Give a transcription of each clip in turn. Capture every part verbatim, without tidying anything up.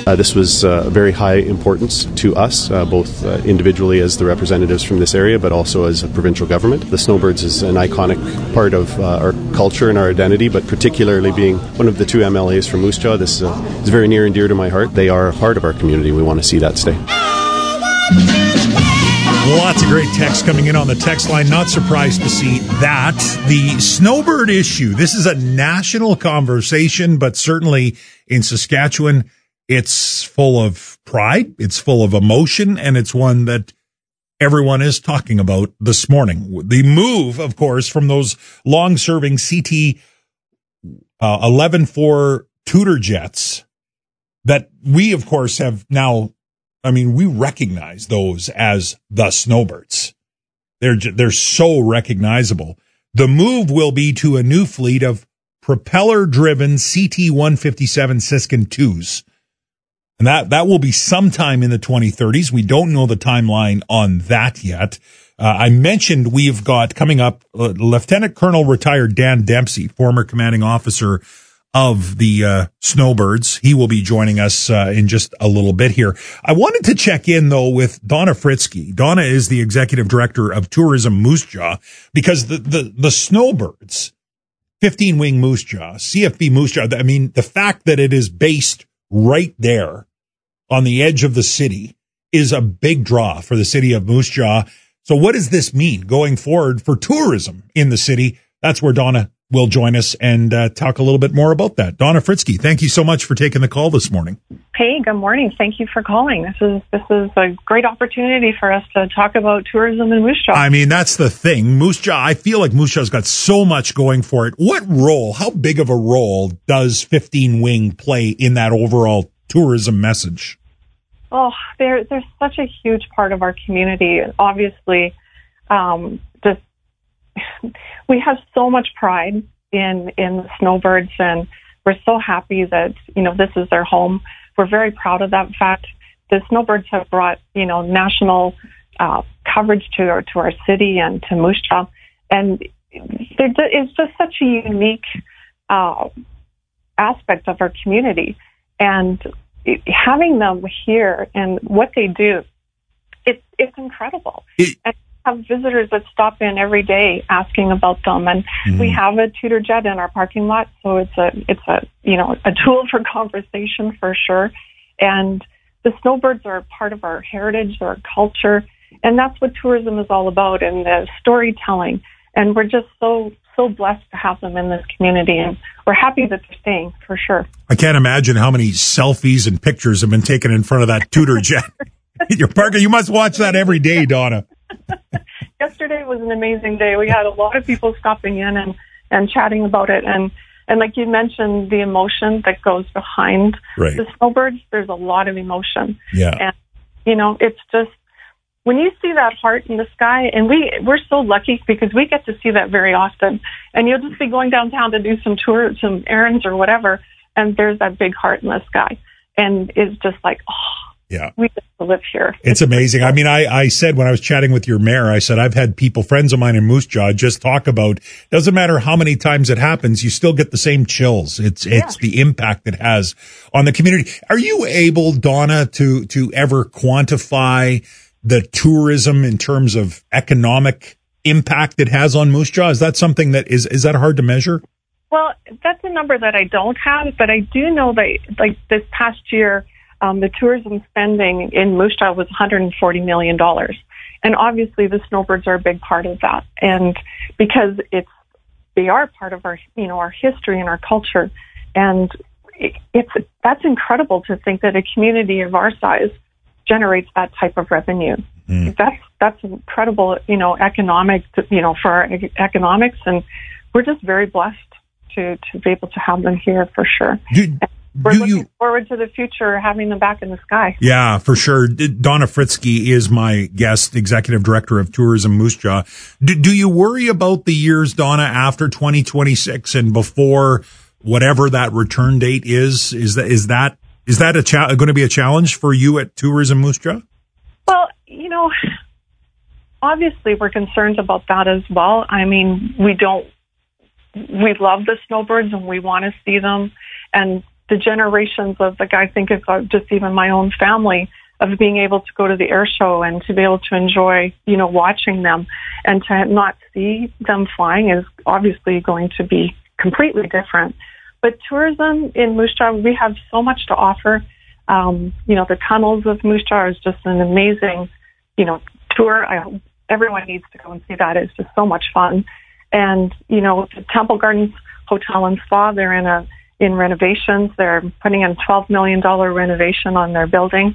Uh, this was uh, very high importance to us, uh, both uh, individually as the representatives from this area, but also as a provincial government. The Snowbirds is an iconic part of uh, our culture and our identity, but particularly being one of the two M L As from Moose Jaw, this uh, is very near and dear to my heart. They are a part of our community. We want to see that stay. Lots of great text coming in on the text line. Not surprised to see that. The snowbird issue, this is a national conversation, but certainly in Saskatchewan, it's full of pride, it's full of emotion, and it's one that everyone is talking about this morning. The move, of course, from those long-serving C T uh, eleven four Tudor jets that we, of course, have now, I mean, we recognize those as the Snowbirds. They're they're so recognizable. The move will be to a new fleet of propeller-driven C T one fifty-seven Siskin twos. And that, that will be sometime in the twenty thirties. We don't know the timeline on that yet. Uh, I mentioned we've got coming up uh, Lieutenant Colonel retired Dan Dempsey, former commanding officer of the uh, Snowbirds. He will be joining us uh, in just a little bit here. I wanted to check in, though, with Donna Fritzke. Donna is the executive director of Tourism Moose Jaw, because the, the, the Snowbirds, fifteen-wing Moose Jaw, C F B Moose Jaw, I mean, the fact that it is based right there on the edge of the city is a big draw for the city of Moose Jaw. So what does this mean going forward for tourism in the city? That's where Donna will join us and uh, talk a little bit more about that. Donna Fritzke, thank you so much for taking the call this morning. Hey, good morning. Thank you for calling. This is this is a great opportunity for us to talk about tourism in Moose Jaw. I mean, that's the thing. Moose Jaw, I feel like Moose Jaw's got so much going for it. What role, how big of a role does fifteen-wing play in that overall tourism message? Oh, they're, they're such a huge part of our community. Obviously, um, just, we have so much pride in, in the Snowbirds, and we're so happy that, you know, this is their home. We're very proud of that fact. The Snowbirds have brought, you know, national uh, coverage to our, to our city and to Moose Jaw. And it's just such a unique uh, aspect of our community. And having them here and what they do, it's it's incredible. It, and have visitors that stop in every day asking about them, and mm-hmm. we have a Tudor jet in our parking lot, so it's a it's a you know a tool for conversation for sure. And the Snowbirds are part of our heritage, our culture, and that's what tourism is all about, and the storytelling. And we're just so so blessed to have them in this community, and we're happy that they're staying for sure. I can't imagine how many selfies and pictures have been taken in front of that Tudor jet. Your parker, you must watch that every day, Donna. Yesterday was an amazing day. We had a lot of people stopping in and, and chatting about it, and and like you mentioned, the emotion that goes behind right. the Snowbirds. There's a lot of emotion. Yeah, and you know, it's just. When you see that heart in the sky, and we, we're so lucky because we get to see that very often, and you'll just be going downtown to do some tours, some errands or whatever, and there's that big heart in the sky. And it's just like, oh, yeah, we get to live here. It's, it's amazing. I mean, I, I said when I was chatting with your mayor, I said, I've had people, friends of mine in Moose Jaw, just talk about, doesn't matter how many times it happens, you still get the same chills. It's, yeah. it's the impact it has on the community. Are you able, Donna, to, to ever quantify the tourism in terms of economic impact it has on Moose Jaw? Is that something that is, is that hard to measure? Well, that's a number that I don't have, but I do know that, like, this past year, um, the tourism spending in Moose Jaw was one hundred forty million dollars. And obviously the Snowbirds are a big part of that. And because it's, they are part of our, you know, our history and our culture. And it, it's, that's incredible to think that a community of our size generates that type of revenue. Mm. That's that's incredible, you know, economic, you know, for our economics, and we're just very blessed to to be able to have them here for sure. Do, we're do looking you, forward to the future, having them back in the sky. Yeah, for sure. Donna Fritzke is my guest, executive director of Tourism Moose Jaw. Do, do you worry about the years, Donna, after twenty twenty-six and before whatever that return date is? Is that is that Is that a cha- going to be a challenge for you at Tourism Moose Jaw? Well, you know, obviously we're concerned about that as well. I mean, we don't, we love the Snowbirds and we want to see them. And the generations of, like, I think of uh, just even my own family, of being able to go to the air show and to be able to enjoy, you know, watching them, and to not see them flying is obviously going to be completely different. But tourism in Moose Jaw, we have so much to offer. Um, you know, the tunnels of Moose Jaw is just an amazing, you know, tour. I, everyone needs to go and see that. It's just so much fun. And, you know, the Temple Gardens Hotel and Spa, they're in a in renovations. They're putting in a twelve million dollars renovation on their building.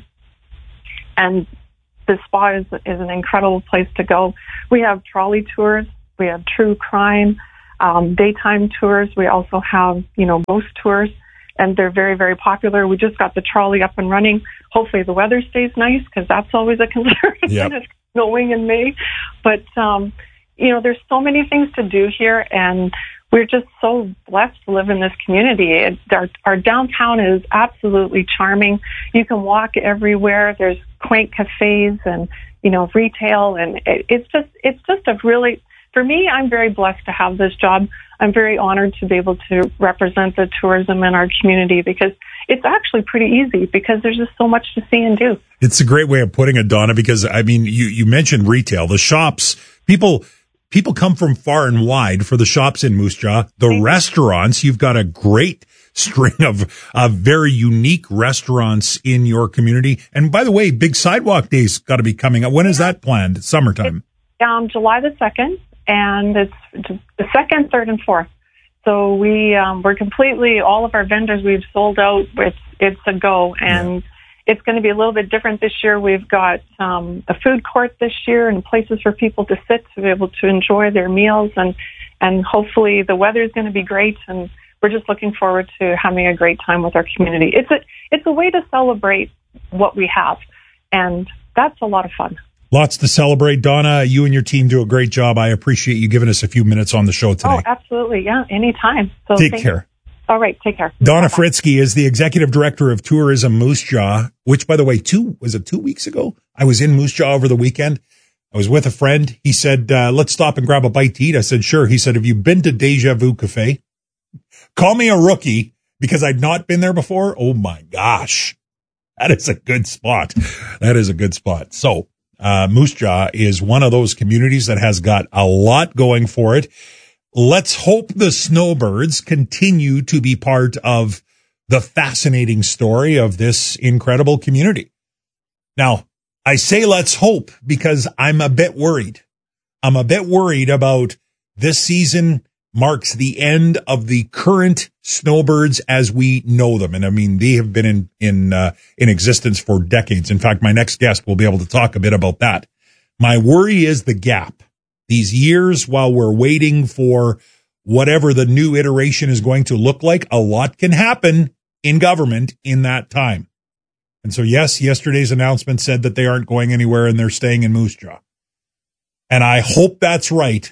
And the spa is, is an incredible place to go. We have trolley tours. We have true crime, um, daytime tours. We also have, you know, ghost tours, and they're very, very popular. We just got the trolley up and running. Hopefully the weather stays nice, because that's always a concern yep. when it's snowing in May. But, um, you know, there's so many things to do here, and we're just so blessed to live in this community. It, our, our downtown is absolutely charming. You can walk everywhere. There's quaint cafes and, you know, retail, and it, it's just it's just a really, for me, I'm very blessed to have this job. I'm very honored to be able to represent the tourism in our community, because it's actually pretty easy, because there's just so much to see and do. It's a great way of putting it, Donna, because, I mean, you, you mentioned retail, the shops, people... People come from far and wide for the shops in Moose Jaw. The mm-hmm. restaurants, you've got a great string of, of very unique restaurants in your community. And by the way, Big Sidewalk Day's got to be coming up. When is that planned? Summertime? It's, um, July the second, and it's the second, third, and fourth. So we, um, we're completely, all of our vendors we've sold out. It's, it's a go. And yeah. It's going to be a little bit different this year. We've got um, a food court this year and places for people to sit to be able to enjoy their meals. And, and hopefully the weather is going to be great. And we're just looking forward to having a great time with our community. It's a, it's a way to celebrate what we have. And that's a lot of fun. Lots to celebrate. Donna, you and your team do a great job. I appreciate you giving us a few minutes on the show today. Oh, absolutely. Yeah, anytime. So Take care. You. All right, take care. Donna Fritzke is the Executive Director of Tourism Moose Jaw, which, by the way, two was it two weeks ago? I was in Moose Jaw over the weekend. I was with a friend. He said, uh, let's stop and grab a bite to eat. I said, sure. He said, have you been to Deja Vu Cafe? Call me a rookie, because I'd not been there before. Oh, my gosh. That is a good spot. That is a good spot. So uh, Moose Jaw is one of those communities that has got a lot going for it. Let's hope the snowbirds continue to be part of the fascinating story of this incredible community. Now, I say let's hope because I'm a bit worried. I'm a bit worried about this season marks the end of the current snowbirds as we know them. And I mean, they have been in, in, uh, in existence for decades. In fact, my next guest will be able to talk a bit about that. My worry is the gap. These years while we're waiting for whatever the new iteration is going to look like, a lot can happen in government in that time. And so, yes, yesterday's announcement said that they aren't going anywhere and they're staying in Moose Jaw. And I hope that's right.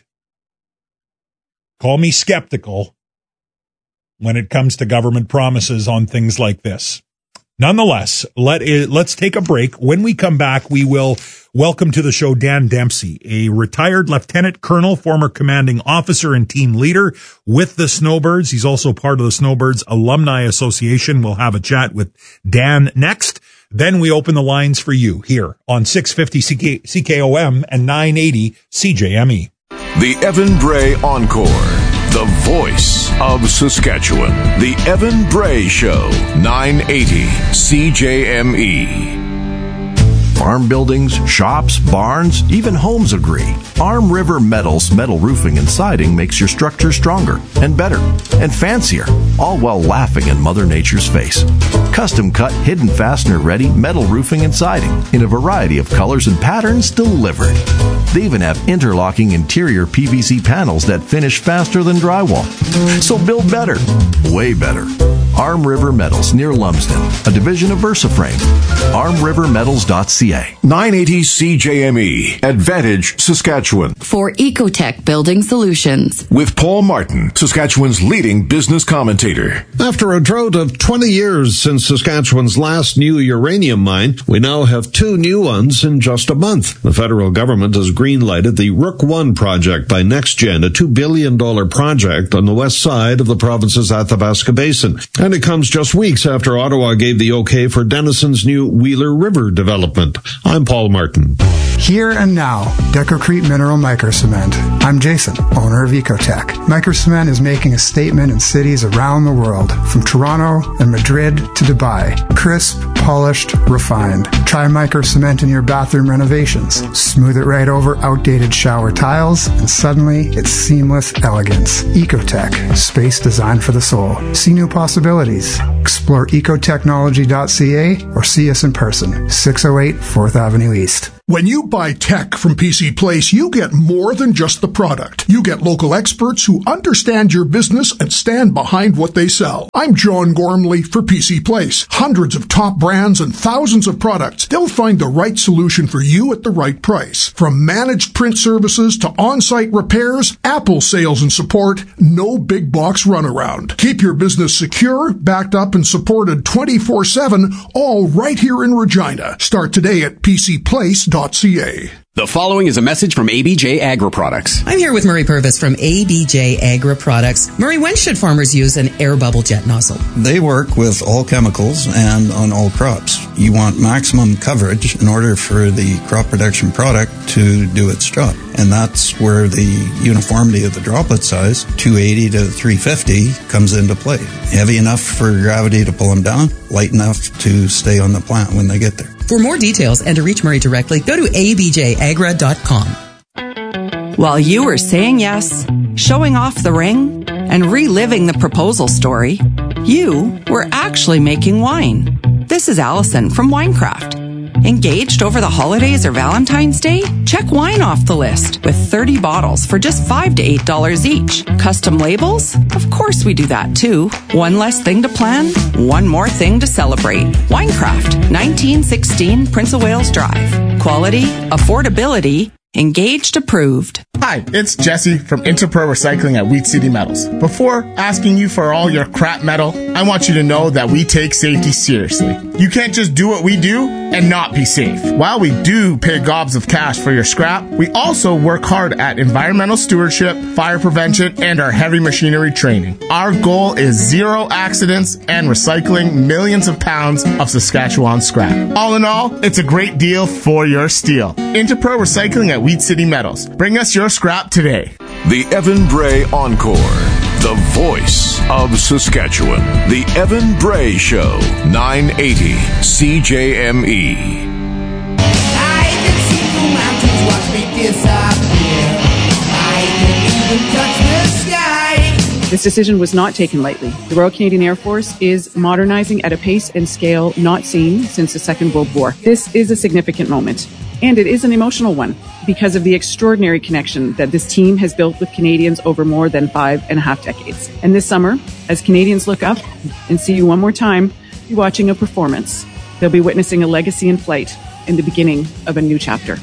Call me skeptical when it comes to government promises on things like this. Nonetheless, let it, let's take a break. When we come back, we will welcome to the show Dan Dempsey, a retired lieutenant colonel, former commanding officer and team leader with the Snowbirds. He's also part of the Snowbirds Alumni Association. We'll have a chat with Dan next. Then we open the lines for you here on six fifty C K O M and nine eighty C J M E. The Evan Bray Encore. The voice of Saskatchewan. The Evan Bray Show. nine eighty C J M E. Farm buildings, shops, barns, even homes agree. Arm River Metals metal roofing and siding makes your structure stronger and better and fancier, all while laughing in Mother Nature's face. Custom cut, hidden fastener ready metal roofing and siding in a variety of colors and patterns delivered. They even have interlocking interior P V C panels that finish faster than drywall. So build better, way better. Arm River Metals near Lumsden, a division of VersaFrame. arm river metals dot c a. nine eighty C J M E, Advantage, Saskatchewan. For Ecotech Building Solutions. With Paul Martin, Saskatchewan's leading business commentator. After a drought of twenty years since Saskatchewan's last new uranium mine, we now have two new ones in just a month. The federal government has green-lighted the Rook one project by NextGen, a two billion dollars project on the west side of the province's Athabasca Basin. And it comes just weeks after Ottawa gave the okay for Denison's new Wheeler River development. I'm Paul Martin. Here and now, Decocrete Mineral Microcement. I'm Jason, owner of Ecotech. Microcement is making a statement in cities around the world, from Toronto and Madrid to Dubai. Crisp, polished, refined. Try Microcement in your bathroom renovations. Smooth it right over outdated shower tiles, and suddenly it's seamless elegance. Ecotech, space designed for the soul. See new possibilities. Explore ecotechnology dot c a or see us in person, six oh eight fourth Avenue East. When you buy tech from P C Place, you get more than just the product. You get local experts who understand your business and stand behind what they sell. I'm John Gormley for P C Place. Hundreds of top brands and thousands of products. They'll find the right solution for you at the right price. From managed print services to on-site repairs, Apple sales and support, no big box runaround. Keep your business secure, backed up and supported twenty-four seven, all right here in Regina. Start today at p c place dot c a. The following is a message from A B J Agri Products. I'm here with Murray Purvis from A B J Agri Products. Murray, when should farmers use an air bubble jet nozzle? They work with all chemicals and on all crops. You want maximum coverage in order for the crop protection product to do its job. And that's where the uniformity of the droplet size, two eighty to three fifty, comes into play. Heavy enough for gravity to pull them down, light enough to stay on the plant when they get there. For more details and to reach Murray directly, go to a b j agra dot com. While you were saying yes, showing off the ring, and reliving the proposal story, you were actually making wine. This is Allison from Winecraft. Engaged over the holidays or Valentine's Day? Check wine off the list with thirty bottles for just five to eight dollars each. Custom labels? Of course we do that too. One less thing to plan, one more thing to celebrate. Winecraft, nineteen sixteen Prince of Wales Drive. Quality, affordability, Engaged approved. Hi, it's Jesse from Interpro Recycling at Wheat City Metals. Before asking you for all your crap metal, I want you to know that we take safety seriously. You can't just do what we do and not be safe. While we do pay gobs of cash for your scrap, we also work hard at environmental stewardship, fire prevention, and our heavy machinery training. Our goal is zero accidents and recycling millions of pounds of Saskatchewan scrap. All in all, it's a great deal for your steel. Interpro Recycling at Wheat City Metals. Bring us your scrap today. The Evan Bray Encore, the voice of Saskatchewan. The Evan Bray Show, nine eighty C J M E. I can see the mountains watch me disappear. I can even touch the sky. This decision was not taken lightly. The Royal Canadian Air Force is modernizing at a pace and scale not seen since the Second World War. This is a significant moment, and it is an emotional one because of the extraordinary connection that this team has built with Canadians over more than five and a half decades. And this summer, as Canadians look up and see you one more time, be watching a performance. They'll be witnessing a legacy in flight and the beginning of a new chapter.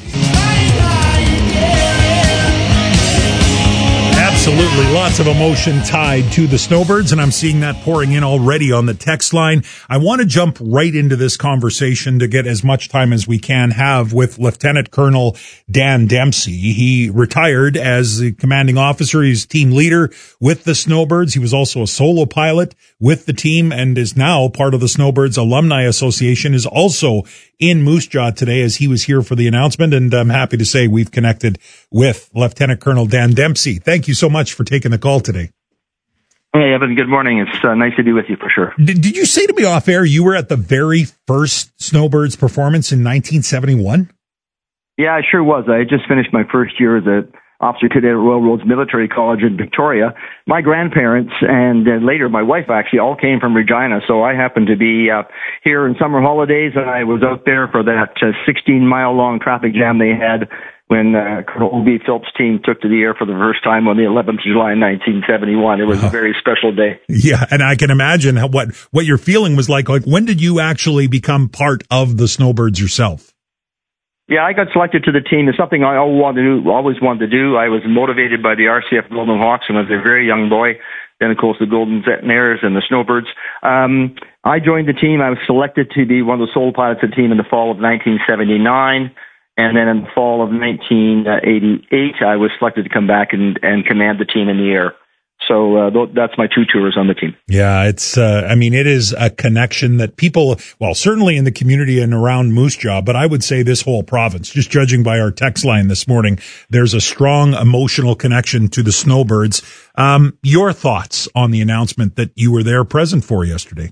Absolutely. Lots of emotion tied to the Snowbirds, and I'm seeing that pouring in already on the text line. I want to jump right into this conversation to get as much time as we can have with Lieutenant Colonel Dan Dempsey. He retired as the commanding officer. He's team leader with the Snowbirds. He was also a solo pilot with the team and is now part of the Snowbirds Alumni Association, is also in Moose Jaw today as he was here for the announcement, and I'm happy to say we've connected with Lieutenant Colonel Dan Dempsey. Thank you so much for taking the call today. Hey, Evan, good morning. It's uh, nice to be with you for sure. Did, did you say to me off air you were at the very first Snowbirds performance in nineteen seventy-one? Yeah, I sure was. I had just finished my first year as a officer cadet at Royal Roads Military College in Victoria. My grandparents and uh, later my wife actually all came from Regina, so I happened to be uh, here in summer holidays, and I was out there for that uh, sixteen-mile-long traffic jam they had when uh, Colonel O B. Phillips' team took to the air for the first time on the eleventh of July, nineteen seventy-one. It was a very special day. Yeah, and I can imagine how, what what your feeling was like. Like, when did you actually become part of the Snowbirds yourself? Yeah, I got selected to the team. It's something I always wanted to do. Always wanted to do. I was motivated by the R C F Golden Hawks when I was a very young boy. Then, of course, the Golden Centenaires and the Snowbirds. Um, I joined the team. I was selected to be one of the sole pilots of the team in the fall of nineteen seventy-nine. And then in the fall of nineteen eighty-eight, I was selected to come back and, and command the team in the air. So uh, th- that's my two tours on the team. Yeah, it's, uh, I mean, it is a connection that people, well, certainly in the community and around Moose Jaw, but I would say this whole province, just judging by our text line this morning, there's a strong emotional connection to the Snowbirds. Um, your thoughts on the announcement that you were there present for yesterday?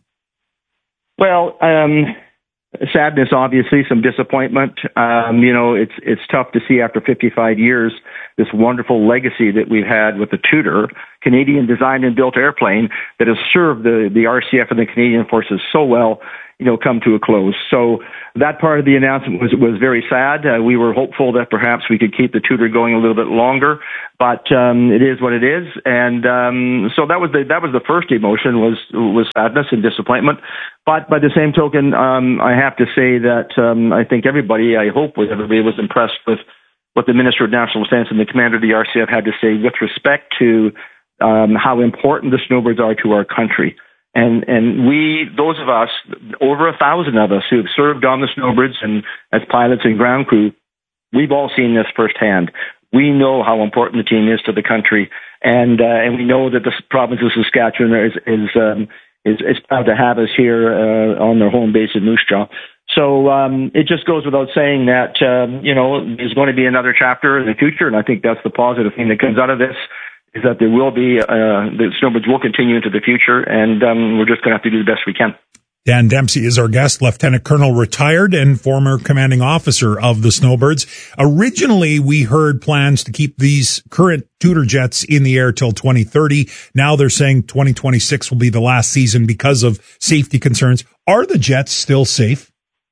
Well, um, sadness, obviously, some disappointment. Um, you know, it's it's tough to see after fifty-five years this wonderful legacy that we've had with the Tudor, Canadian designed and built airplane that has served the, the R C F and the Canadian Forces so well, you know, come to a close. So that part of the announcement was was very sad. Uh, we were hopeful that perhaps we could keep the Tudor going a little bit longer, but um, it is what it is. And um, so that was the that was the first emotion was was sadness and disappointment. But by the same token, um, I have to say that um, I think everybody, I hope everybody was impressed with what the Minister of National Defence and the commander of the R C F had to say with respect to um, how important the Snowbirds are to our country. And and we, those of us, over a thousand of us who have served on the Snowbirds and as pilots and ground crew, we've all seen this firsthand. We know how important the team is to the country, and uh, and we know that the province of Saskatchewan is is um, is, is proud to have us here uh, on their home base in Moose Jaw. So um, it just goes without saying that um, you know there's going to be another chapter in the future, and I think that's the positive thing that comes out of this. Is that there will be, uh, the Snowbirds will continue into the future, and um, we're just going to have to do the best we can. Dan Dempsey is our guest, Lieutenant Colonel retired and former commanding officer of the Snowbirds. Originally, we heard plans to keep these current Tudor jets in the air till twenty thirty. Now they're saying twenty twenty-six will be the last season because of safety concerns. Are the jets still safe?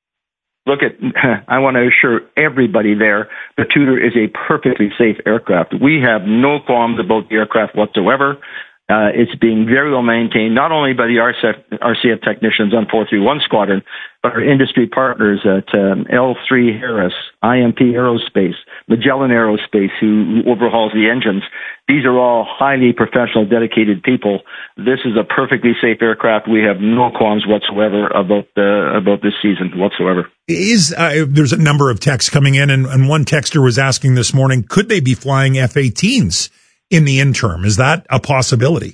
Look, at, I want to assure everybody there, the Tudor is a perfectly safe aircraft. We have no qualms about the aircraft whatsoever. Uh, it's being very well maintained, not only by the R C F technicians on four three one Squadron, but our industry partners at um, L three Harris, I M P Aerospace, Magellan Aerospace, who, who overhauls the engines. These are all highly professional, dedicated people. This is a perfectly safe aircraft. We have no qualms whatsoever about the about this season whatsoever. Is uh, there's a number of texts coming in, and, and one texter was asking this morning, could they be flying F eighteens in the interim? Is that a possibility?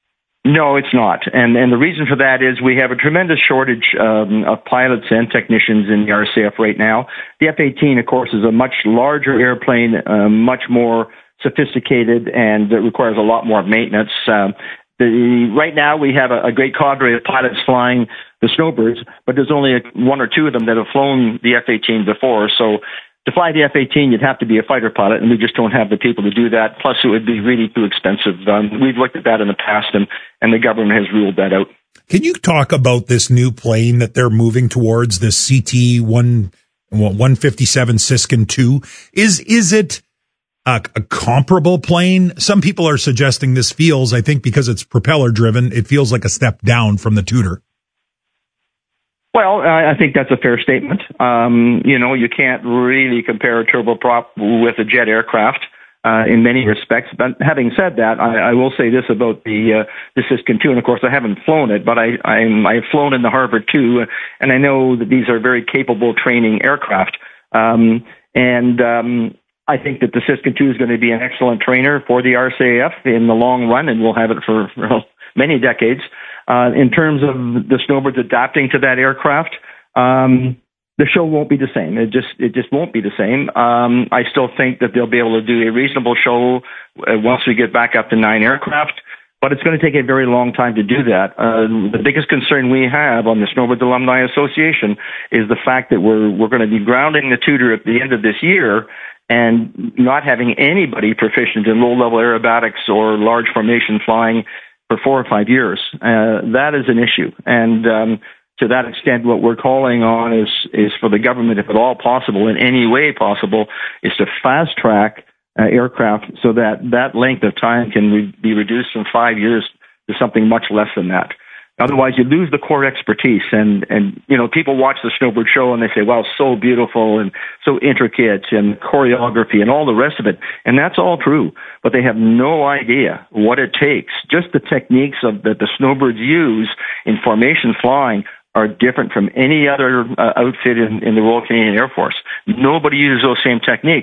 No, it's not. And and the reason for that is we have a tremendous shortage um, of pilots and technicians in the R C F right now. The F eighteen, of course, is a much larger airplane, uh, much more sophisticated, and it requires a lot more maintenance. Um, the, right now, we have a, a great cadre of pilots flying the Snowbirds, but there's only a, one or two of them that have flown the F eighteen before. So to fly the F eighteen, you'd have to be a fighter pilot, and we just don't have the people to do that. Plus, it would be really too expensive. Um, we've looked at that in the past, and, and the government has ruled that out. Can you talk about this new plane that they're moving towards, this C T one fifty-seven Siskin two? Is, is it a, a comparable plane? Some people are suggesting this feels, I think because it's propeller driven, it feels like a step down from the Tudor. Well, I think that's a fair statement. Um, you know, you can't really compare a turboprop with a jet aircraft uh, in many respects. But having said that, I, I will say this about the uh, the Siskin two, and of course I haven't flown it, but I I'm, I've flown in the Harvard two, and I know that these are very capable training aircraft. Um, and um, I think that the Siskin two is going to be an excellent trainer for the R C A F in the long run, and we'll have it for well, many decades. Uh, in terms of the Snowbirds adapting to that aircraft, um, the show won't be the same. It just it just won't be the same. Um, I still think that they'll be able to do a reasonable show uh, once we get back up to nine aircraft, but it's going to take a very long time to do that. Uh, the biggest concern we have on the Snowbirds Alumni Association is the fact that we're we're going to be grounding the Tudor at the end of this year and not having anybody proficient in low-level aerobatics or large formation flying for four or five years. Uh, that is an issue. And um, to that extent, what we're calling on is is for the government, if at all possible, in any way possible, is to fast-track uh, aircraft so that that length of time can re- be reduced from five years to something much less than that. Otherwise, you lose the core expertise. And, and you know, people watch the Snowbird show and they say, wow, so beautiful and so intricate and choreography and all the rest of it. And that's all true. But they have no idea what it takes. Just the techniques of that the Snowbirds use in formation flying are different from any other uh, outfit in, in the Royal Canadian Air Force. Nobody uses those same techniques.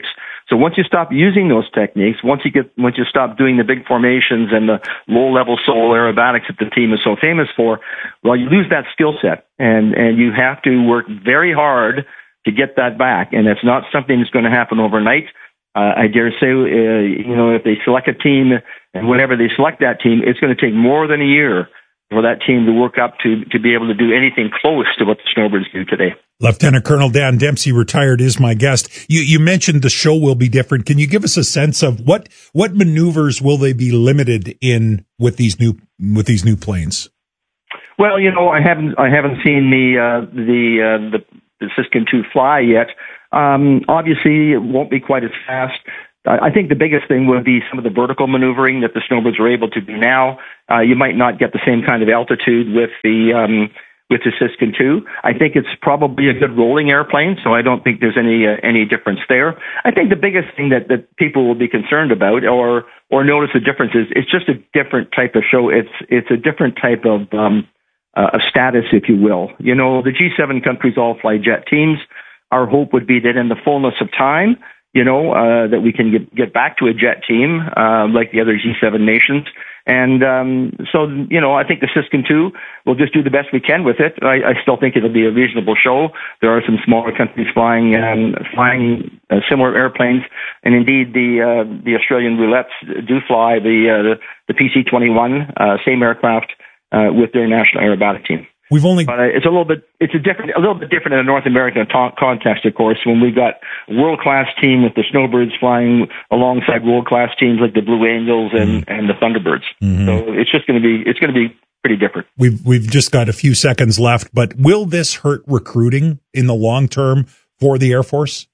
So once you stop using those techniques, once you get, once you stop doing the big formations and the low-level solo aerobatics that the team is so famous for, well, you lose that skill set, and and you have to work very hard to get that back. And it's not something that's going to happen overnight. Uh, I dare say, uh, you know, if they select a team, and whenever they select that team, it's going to take more than a year for that team to work up to to be able to do anything close to what the Snowbirds do today. Lieutenant Colonel Dan Dempsey, retired, is my guest. You you mentioned the show will be different. Can you give us a sense of what what maneuvers will they be limited in with these new with these new planes? Well, you know, I haven't I haven't seen the uh, the, uh, the the Siskin two fly yet. Um, obviously, it won't be quite as fast. I think the biggest thing would be some of the vertical maneuvering that the Snowbirds are able to do now. Uh, you might not get the same kind of altitude with the um, with the Siskin two. I think it's probably a good rolling airplane, so I don't think there's any uh, any difference there. I think the biggest thing that, that people will be concerned about, or or notice the difference, is it's just a different type of show. It's it's a different type of um, uh, of status, if you will. You know, the G seven countries all fly jet teams. Our hope would be that in the fullness of time, you know, uh, that we can get, get back to a jet team, uh, like the other G seven nations. And, um, so, you know, I think the Siskin two, we'll just do the best we can with it. I, I still think it'll be a reasonable show. There are some smaller countries flying, um, flying uh, similar airplanes. And indeed, the, uh, the Australian roulettes do fly the, uh, the, the P C twenty-one, uh, same aircraft, uh, with their national aerobatic team. We've only, but uh, it's a little bit, it's a different, a little bit different in a North American ta- context, of course, when we've got a world-class team with the Snowbirds flying alongside world-class teams like the Blue Angels and, mm-hmm. and the Thunderbirds. Mm-hmm. So it's just going to be, it's going to be pretty different. We've, we've just got a few seconds left, but will this hurt recruiting in the long term for the Air Force?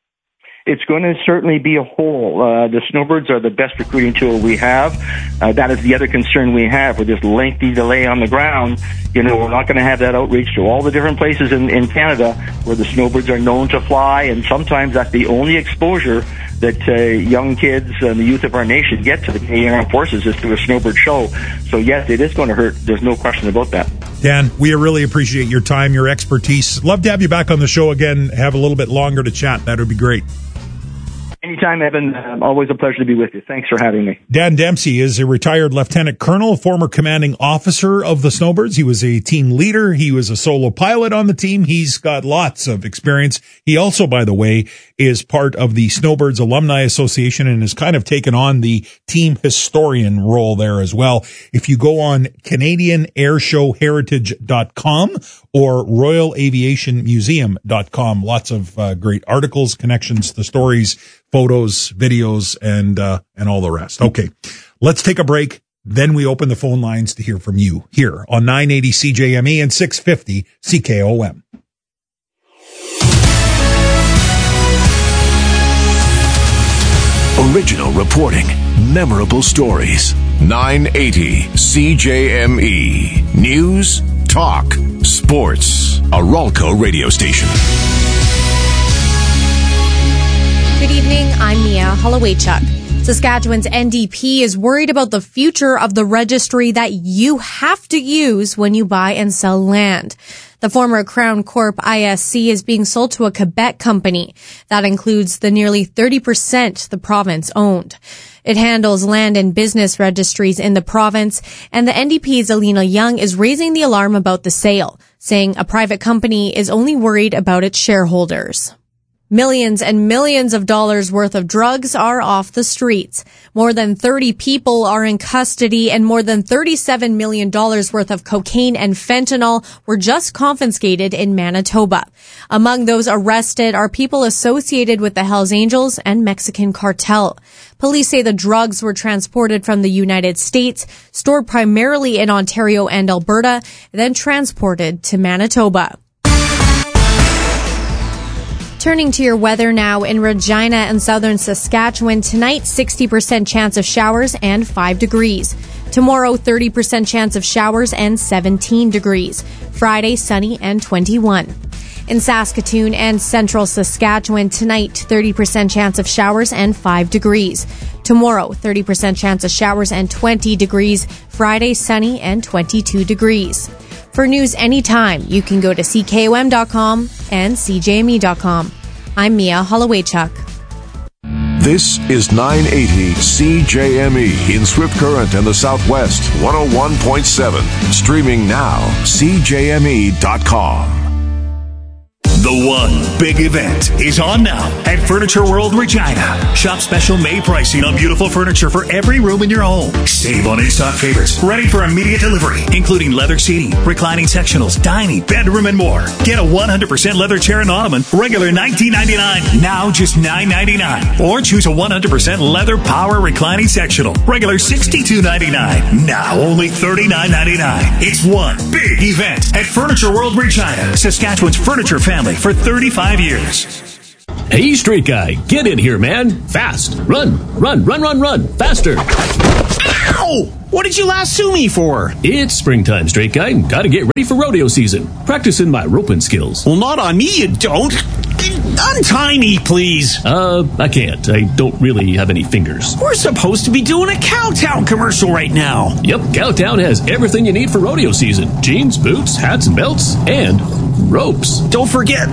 It's going to certainly be a hole. Uh, the Snowbirds are the best recruiting tool we have. Uh, that is the other concern we have with this lengthy delay on the ground. You know, we're not going to have that outreach to all the different places in, in Canada where the Snowbirds are known to fly, and sometimes that's the only exposure that uh, young kids and the youth of our nation get to the Canadian Armed Forces is through a Snowbird show. So yes, it is going to hurt. There's no question about that. Dan, we really appreciate your time, your expertise. Love to have you back on the show again, have a little bit longer to chat. That would be great. Anytime, Evan. Um, always a pleasure to be with you. Thanks for having me. Dan Dempsey is a retired lieutenant colonel, former commanding officer of the Snowbirds. He was a team leader. He was a solo pilot on the team. He's got lots of experience. He also, by the way, is part of the Snowbirds Alumni Association and has kind of taken on the team historian role there as well. If you go on Canadian Air Show Heritage dot com or Royal Aviation Museum dot com, lots of uh, great articles, connections, the stories, photos, videos, and uh, and all the rest. Okay, let's take a break. Then we open the phone lines to hear from you here on nine eighty C J M E and six fifty C K O M. Original reporting, memorable stories. nine eighty C J M E. News, talk, sports. A Ralco radio station. Good evening, I'm Mia Holowaychuk. Saskatchewan's N D P is worried about the future of the registry that you have to use when you buy and sell land. The former Crown Corp I S C is being sold to a Quebec company. That includes the nearly thirty percent the province owned. It handles land and business registries in the province, and the N D P's Alina Young is raising the alarm about the sale, saying a private company is only worried about its shareholders. Millions and millions of dollars worth of drugs are off the streets. More than thirty people are in custody, and more than thirty-seven million dollars worth of cocaine and fentanyl were just confiscated in Manitoba. Among those arrested are people associated with the Hells Angels and Mexican cartel. Police say the drugs were transported from the United States, stored primarily in Ontario and Alberta, then transported to Manitoba. Turning to your weather now, in Regina and southern Saskatchewan, tonight sixty percent chance of showers and five degrees. Tomorrow, thirty percent chance of showers and seventeen degrees. Friday, sunny and twenty-one. In Saskatoon and central Saskatchewan, tonight thirty percent chance of showers and five degrees. Tomorrow, thirty percent chance of showers and twenty degrees. Friday, sunny and twenty-two degrees. For news anytime, you can go to C K O M dot com and C J M E dot com. I'm Mia Holowaychuk. This is nine eighty C J M E in Swift Current and the Southwest, one oh one point seven. Streaming now, C J M E dot com. The one big event is on now at Furniture World Regina. Shop special May pricing on beautiful furniture for every room in your home. Save on in-stock favorites, ready for immediate delivery, including leather seating, reclining sectionals, dining, bedroom, and more. Get a one hundred percent leather chair and ottoman, regular nineteen ninety-nine, now just nine ninety-nine. Or choose a one hundred percent leather power reclining sectional, regular sixty-two ninety-nine, now only thirty-nine ninety-nine. It's one big event at Furniture World Regina, Saskatchewan's furniture family for thirty-five years. Hey, street guy, get in here, man. Fast. Run, run, run, run, run. Faster. Ow! What did you lasso me for? It's springtime, straight guy. Gotta get ready for rodeo season. Practicing my roping skills. Well, not on me, you don't. Untie me, please. Uh, I can't. I don't really have any fingers. We're supposed to be doing a Cowtown commercial right now. Yep, Cowtown has everything you need for rodeo season. Jeans, boots, hats, and belts, and ropes. Don't forget,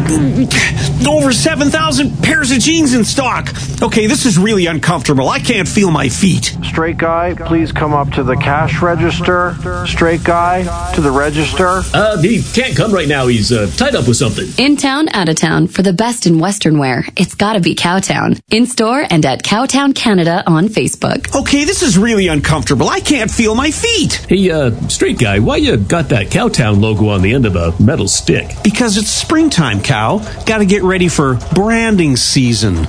over seven thousand pairs of jeans in stock. Okay, this is really uncomfortable. I can't feel my feet. Straight guy, please come up to the cash register. Straight guy, to the register. Uh, he can't come right now. He's uh, tied up with something. In town, out of town, for the best in Western wear, it's gotta be Cowtown. In store and at Cowtown Canada on Facebook. Okay, this is really uncomfortable. I can't feel my feet. Hey, uh, straight guy, why you got that Cowtown logo on the end of a metal stick? Because it's springtime, Cow. Gotta get ready for branding season.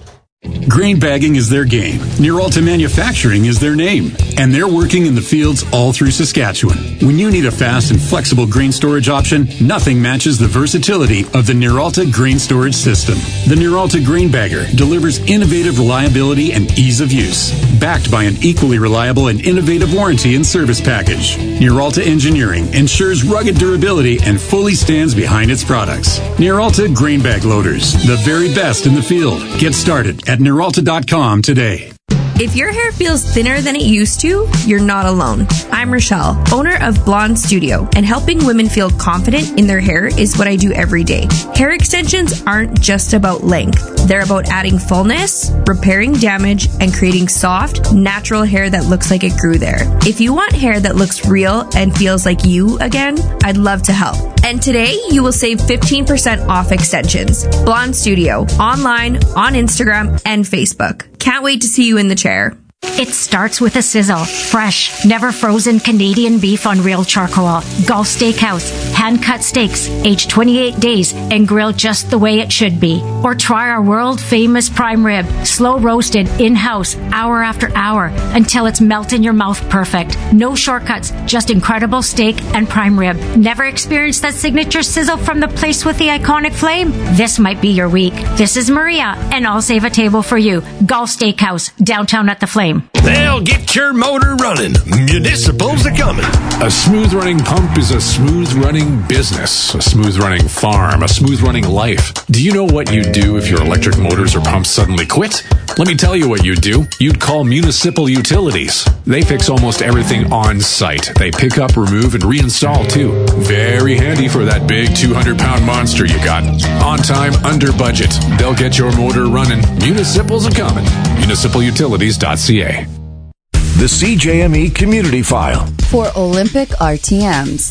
Grain bagging is their game. Neuralta Manufacturing is their name. And they're working in the fields all through Saskatchewan. When you need a fast and flexible grain storage option, nothing matches the versatility of the Neuralta Grain Storage System. The Neuralta Grain Bagger delivers innovative reliability and ease of use, backed by an equally reliable and innovative warranty and service package. Neuralta Engineering ensures rugged durability and fully stands behind its products. Neuralta Grain Bag Loaders, the very best in the field. Get started at Neuralta dot com today. If your hair feels thinner than it used to, you're not alone. I'm Rochelle, owner of Blonde Studio, and helping women feel confident in their hair is what I do every day. Hair extensions aren't just about length. They're about adding fullness, repairing damage, and creating soft, natural hair that looks like it grew there. If you want hair that looks real and feels like you again, I'd love to help. And today, you will save fifteen percent off extensions. Blonde Studio, online, on Instagram, and Facebook. Can't wait to see you in the chair. It starts with a sizzle. Fresh, never frozen Canadian beef on real charcoal. Gulf Steakhouse. Hand-cut steaks, aged twenty-eight days and grilled just the way it should be. Or try our world-famous prime rib. Slow roasted, in-house, hour after hour, until it's melt in your mouth perfect. No shortcuts, just incredible steak and prime rib. Never experienced that signature sizzle from the place with the iconic flame? This might be your week. This is Maria, and I'll save a table for you. Gulf Steakhouse, downtown at the Flame. They'll get your motor running. Municipals are coming. A smooth-running pump is a smooth-running business, a smooth-running farm, a smooth-running life. Do you know what you'd do if your electric motors or pumps suddenly quit? Let me tell you what you'd do. You'd call Municipal Utilities. They fix almost everything on site. They pick up, remove, and reinstall, too. Very handy for that big two hundred pound monster you got. On time, under budget. They'll get your motor running. Municipals are coming. municipal utilities dot c a. The C J M E Community File. For Olympic R T Ms.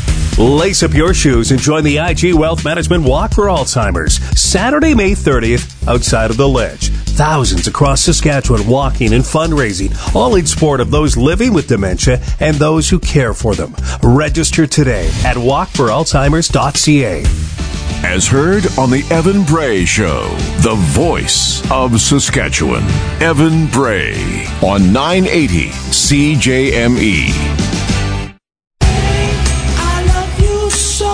Lace up your shoes and join the I G Wealth Management Walk for Alzheimer's, Saturday, May thirtieth, outside of the Ledge. Thousands across Saskatchewan walking and fundraising, all in support of those living with dementia and those who care for them. Register today at walk for alzheimers dot c a. As heard on the Evan Bray Show, the voice of Saskatchewan. Evan Bray on nine eighty C J M E. I love you so.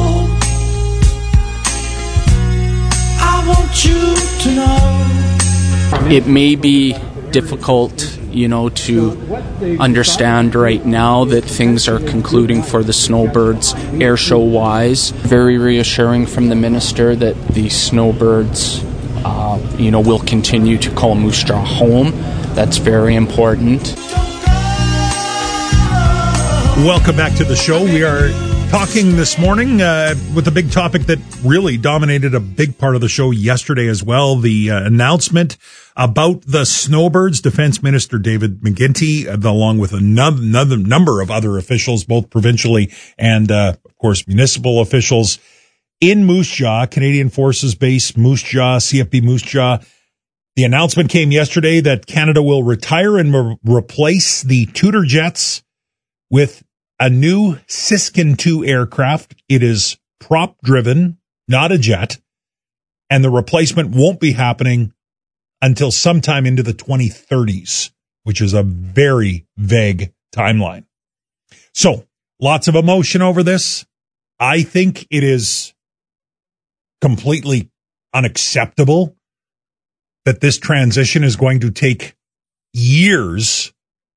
I want you to know. It may be difficult, you know, to understand right now that things are concluding for the Snowbirds air show wise. Very reassuring from the minister that the Snowbirds, uh, you know, will continue to call Moose Jaw home. That's very important. Welcome back to the show. We are Talking this morning uh, with a big topic that really dominated a big part of the show yesterday as well, the uh, announcement about the snowbirds. Defense Minister David McGuinty, uh, along with another, another number of other officials, both provincially and, uh, of course, municipal officials in Moose Jaw, Canadian Forces Base, Moose Jaw, C F B Moose Jaw. The announcement came yesterday that Canada will retire and re- replace the Tudor jets with a new Siskin two aircraft. It is prop-driven, not a jet, and the replacement won't be happening until sometime into the twenty thirties, which is a very vague timeline. So, lots of emotion over this. I think it is completely unacceptable that this transition is going to take years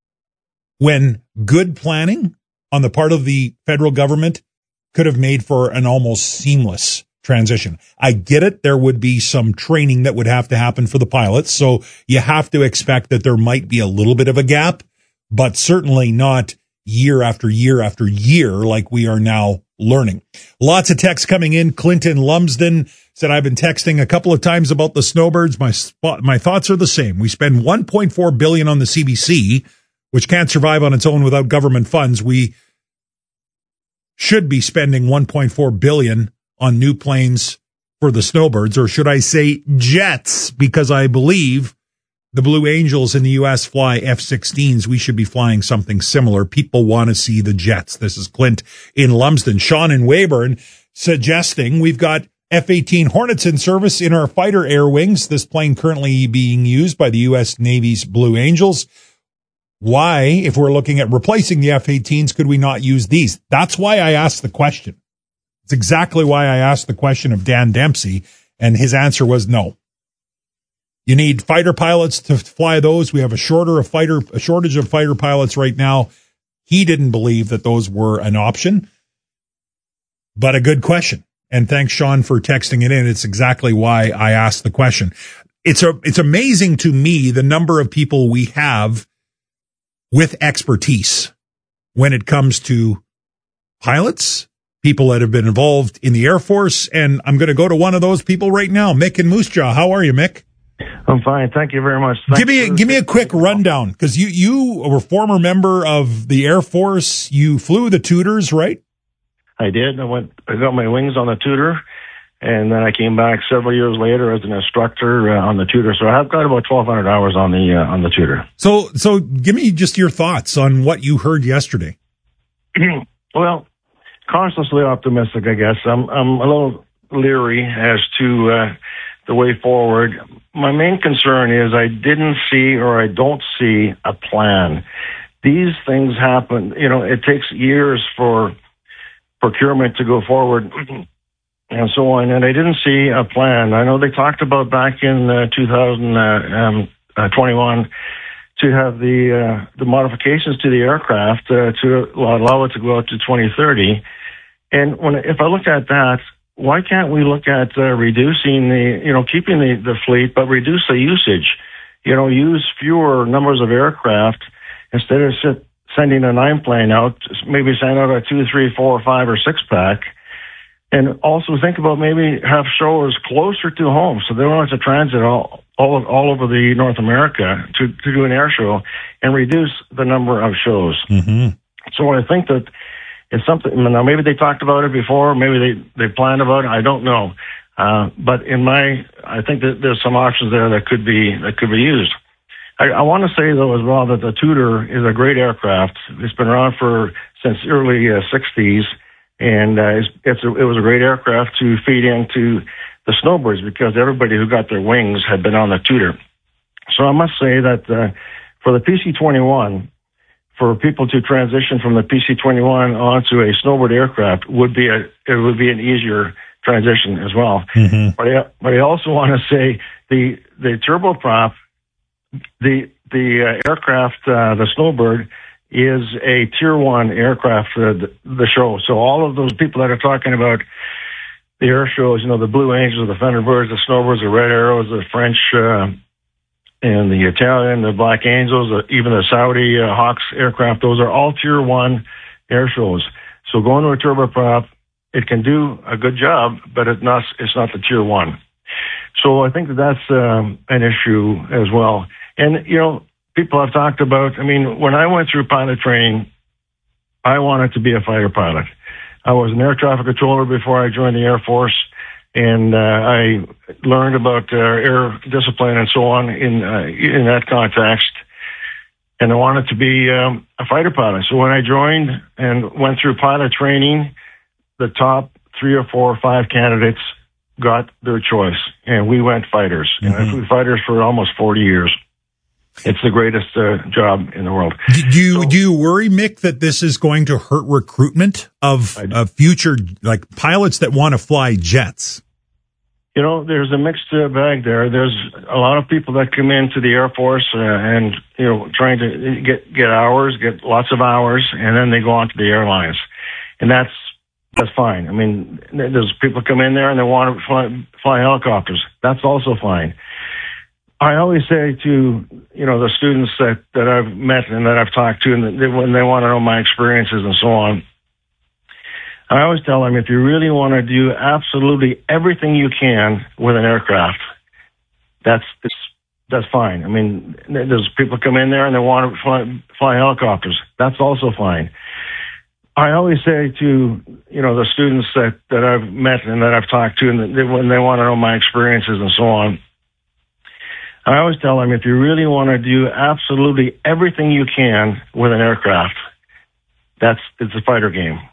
when good planning on the part of the federal government could have made for an almost seamless transition. I get it. There would be some training that would have to happen for the pilots. So you have to expect that there might be a little bit of a gap, but certainly not year after year after year like we are now learning. Lots of texts coming in. Clinton Lumsden said, I've been texting a couple of times about the snowbirds. My spot, my thoughts are the same. We spend one point four billion dollars on the C B C, which can't survive on its own without government funds. We should be spending one point four billion dollars on new planes for the snowbirds, or should I say jets, because I believe the Blue Angels in the U S fly F sixteens. We should be flying something similar. People want to see the jets. This is Clint in Lumsden. Sean in Weyburn suggesting we've got F eighteen Hornets in service in our fighter air wings. This plane currently being used by the U S Navy's Blue Angels. Why, if we're looking at replacing the F eighteens, could we not use these? That's why I asked the question. It's exactly why I asked the question of Dan Dempsey, and his answer was no. You need fighter pilots to fly those. We have a shorter of fighter, a shortage of fighter pilots right now. He didn't believe that those were an option, but a good question. And thanks, Sean, for texting it in. It's exactly why I asked the question. It's a, it's amazing to me the number of people we have with expertise when it comes to pilots, people that have been involved in the Air Force. And I'm going to go to one of those people right now, Mick in Moose Jaw. How are you, Mick? I'm fine. Thank you very much. Thanks give me a, give me a quick rundown, because you, you were a former member of the Air Force. You flew the Tudors, right? I did. I went, I got my wings on the Tudor, and then I came back several years later as an instructor uh, on the Tudor. So I've got about twelve hundred hours on the uh, on the Tudor. So, so give me just your thoughts on what you heard yesterday. Well, cautiously optimistic, I guess. I'm I'm a little leery as to uh, the way forward. My main concern is I didn't see, or I don't see, a plan. These things happen. You know, it takes years for procurement to go forward and so on, and I didn't see a plan. I know they talked about back in uh, two thousand twenty-one to have the uh, the modifications to the aircraft uh, to allow it to go out to twenty thirty. And when if I look at that, why can't we look at uh, reducing the, you know, keeping the, the fleet, but reduce the usage? You know, use fewer numbers of aircraft instead of sit, sending a nine plane out, maybe send out a two, three, four, five, or six pack. And also think about maybe have shows closer to home, so they don't have to transit all all, all over the North America to, to do an air show, and reduce the number of shows. Mm-hmm. So I think that it's something. Now maybe they talked about it before, maybe they they planned about it. I don't know, uh, but in my, I think that there's some options there that could be that could be used. I, I want to say though as well that the Tudor is a great aircraft. It's been around for since early uh, sixties. And uh, it's, it's a, it was a great aircraft to feed into the snowbirds because everybody who got their wings had been on the Tudor. So I must say that uh, for the P C twenty-one, for people to transition from the P C twenty-one onto a snowbird aircraft would be a it would be an easier transition as well. Mm-hmm. But I, but I also want to say the the turboprop, the the uh, aircraft, uh, the snowbird, is a tier one aircraft for the, the show. So all of those people that are talking about the air shows, you know, the Blue Angels, the Thunderbirds, the Snowbirds, the Red Arrows, the French, uh, and the Italian, the Black Angels, uh, even the Saudi uh, Hawks aircraft, those are all tier one air shows. So going to a turboprop, it can do a good job, but it's not, it's not the tier one. So I think that that's um, an issue as well. And, you know, people have talked about, I mean, when I went through pilot training, I wanted to be a fighter pilot. I was an air traffic controller before I joined the Air Force, and uh, I learned about uh, air discipline and so on in uh, in that context. And I wanted to be um, a fighter pilot. So when I joined and went through pilot training, the top three or four or five candidates got their choice, and we went fighters. Mm-hmm. And I flew fighters for almost forty years. It's the greatest uh, job in the world. Do you, so, do you worry, Mick, that this is going to hurt recruitment of, of future, like, pilots that want to fly jets? You know, there's a mixed uh, bag there. There's a lot of people that come into the Air Force uh, and, you know, trying to get, get hours, get lots of hours, and then they go on to the airlines. And that's, that's fine. I mean, there's people come in there and they want to fly, fly helicopters. That's also fine. I always say to, you know, the students that, that I've met and that I've talked to, and they, when they want to know my experiences and so on, I always tell them, if you really want to do absolutely everything you can with an aircraft, that's that's, that's fine. I mean, there's people come in there and they want to fly, fly helicopters. That's also fine. I always say to, you know, the students that, that I've met and that I've talked to, and they, when they want to know my experiences and so on, I always tell them, if you really want to do absolutely everything you can with an aircraft, that's it's a fighter game.